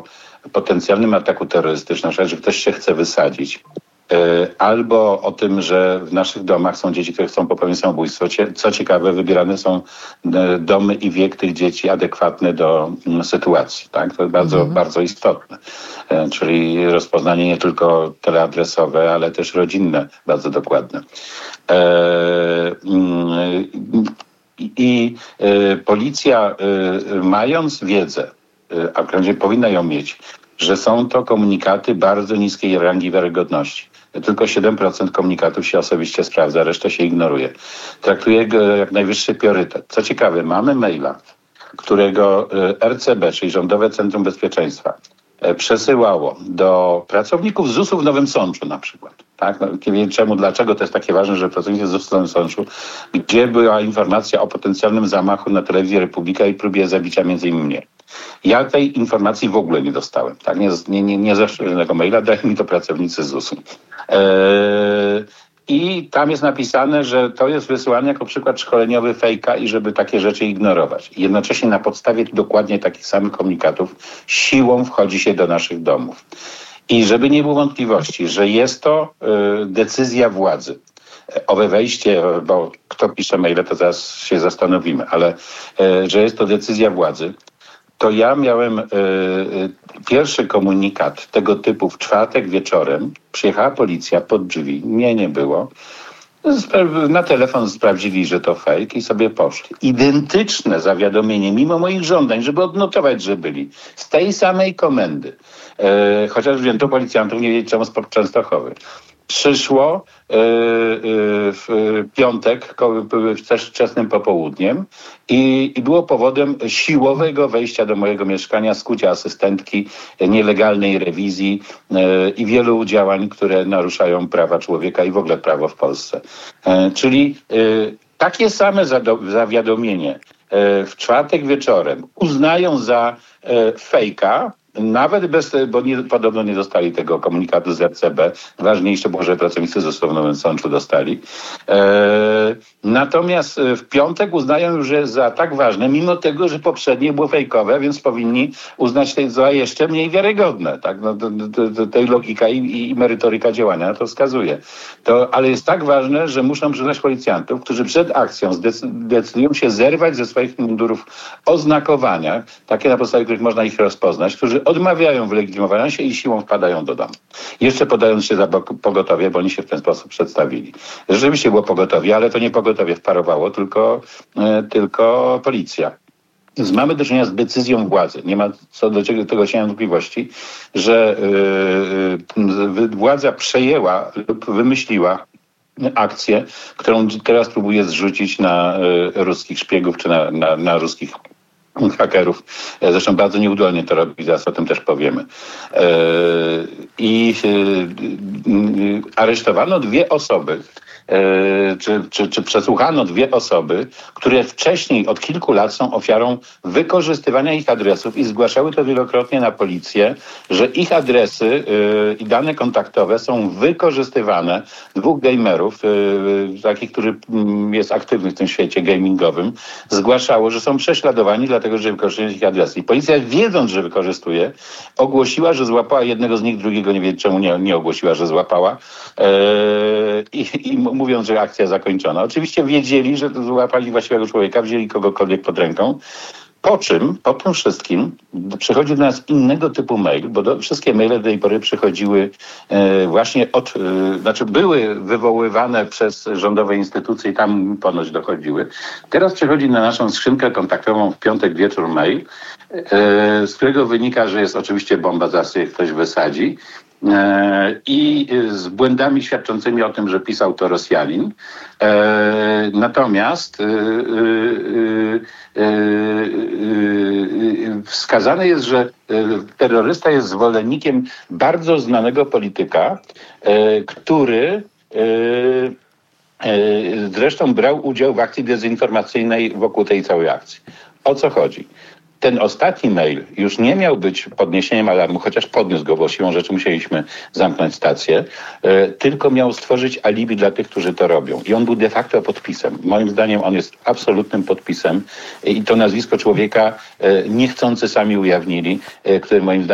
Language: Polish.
potencjalnym ataku terrorystycznym, że ktoś się chce wysadzić, albo o tym, że w naszych domach są dzieci, które chcą popełnić samobójstwo. Co ciekawe, wybierane są domy i wiek tych dzieci adekwatne do sytuacji. Tak? To jest bardzo, bardzo istotne. Czyli rozpoznanie nie tylko teleadresowe, ale też rodzinne, bardzo dokładne. Policja, mając wiedzę, a wręcz powinna ją mieć, że są to komunikaty bardzo niskiej rangi wiarygodności. Tylko 7% komunikatów się osobiście sprawdza, reszta się ignoruje. Traktuje go jak najwyższy priorytet. Co ciekawe, mamy maila, którego RCB, czyli Rządowe Centrum Bezpieczeństwa, przesyłało do pracowników ZUS-u w Nowym Sączu na przykład. Tak? No, nie wiem czemu, dlaczego to jest takie ważne, że pracownicy ZUS w Nowym Sączu, gdzie była informacja o potencjalnym zamachu na telewizję Republika i próbie zabicia między innymi mnie. Ja tej informacji w ogóle nie dostałem. Tak? Nie zeszło żadnego maila, dali mi to pracownicy ZUS-u. I tam jest napisane, że to jest wysyłane jako przykład szkoleniowy fejka i żeby takie rzeczy ignorować. Jednocześnie na podstawie dokładnie takich samych komunikatów siłą wchodzi się do naszych domów. I żeby nie było wątpliwości, że jest to decyzja władzy. Owe wejście, bo kto pisze maile, to zaraz się zastanowimy, ale że jest to decyzja władzy, to ja miałem pierwszy komunikat tego typu w czwartek wieczorem. Przyjechała policja pod drzwi, mnie nie było. Na telefon sprawdzili, że to fake i sobie poszli. Identyczne zawiadomienie, mimo moich żądań, żeby odnotować, że byli. Z tej samej komendy. Chociaż wzięto policjantów, nie wiedzieć czemu z Częstochowy. Przyszło w piątek, też wczesnym popołudniem i było powodem siłowego wejścia do mojego mieszkania, skucia asystentki, nielegalnej rewizji i wielu działań, które naruszają prawa człowieka i w ogóle prawo w Polsce. Czyli takie same zawiadomienie w czwartek wieczorem uznają za fejka, nawet bo podobno nie dostali tego komunikatu z RCB. Ważniejsze było, że pracownicy ZUS-u w Nowym Sączu dostali. Natomiast w piątek uznają już, że za tak ważne, mimo tego, że poprzednie było fejkowe, więc powinni uznać to za jeszcze mniej wiarygodne. Tak? No, tej logika i merytoryka działania to wskazuje. Ale jest tak ważne, że muszą przyznać policjantów, którzy przed akcją decydują się zerwać ze swoich mundurów oznakowania, takie na podstawie których można ich rozpoznać, którzy odmawiają wylegitymowania się i siłą wpadają do domu. Jeszcze podając się za pogotowie, bo oni się w ten sposób przedstawili. Rzeczywiście było pogotowie, ale to nie pogotowie wparowało, tylko policja. Więc mamy do czynienia z decyzją władzy. Nie ma co do tego się wątpliwości, że władza przejęła lub wymyśliła akcję, którą teraz próbuje zrzucić na ruskich szpiegów czy na ruskich hakerów. Zresztą bardzo nieudolnie to robi, zaraz o tym też powiemy. Aresztowano 2 osoby, czy przesłuchano 2 osoby, które wcześniej od kilku lat są ofiarą wykorzystywania ich adresów i zgłaszały to wielokrotnie na policję, że ich adresy i dane kontaktowe są wykorzystywane. 2 gamerów, takich, który jest aktywny w tym świecie gamingowym, zgłaszało, że są prześladowani dlatego, że wykorzystują ich adresy. I policja, wiedząc, że wykorzystuje, ogłosiła, że złapała jednego z nich, drugiego nie wie czemu nie ogłosiła, że złapała. I mówiąc, że akcja zakończona. Oczywiście wiedzieli, że złapali właściwego człowieka, wzięli kogokolwiek pod ręką. Po czym, po tym wszystkim, przychodzi do nas innego typu mail, bo wszystkie maile do tej pory przychodziły właśnie były wywoływane przez rządowe instytucje i tam ponoć dochodziły. Teraz przychodzi na naszą skrzynkę kontaktową w piątek wieczór mail, z którego wynika, że jest oczywiście bomba, zaraz je ktoś wysadzi. I z błędami świadczącymi o tym, że pisał to Rosjanin. Natomiast wskazane jest, że terrorysta jest zwolennikiem bardzo znanego polityka, który zresztą brał udział w akcji dezinformacyjnej wokół tej całej akcji. O co chodzi? Ten ostatni mail już nie miał być podniesieniem alarmu, chociaż podniósł go, bo siłą rzeczy musieliśmy zamknąć stację, tylko miał stworzyć alibi dla tych, którzy to robią. I on był de facto podpisem. Moim zdaniem on jest absolutnym podpisem i to nazwisko człowieka niechcący sami ujawnili, który moim zdaniem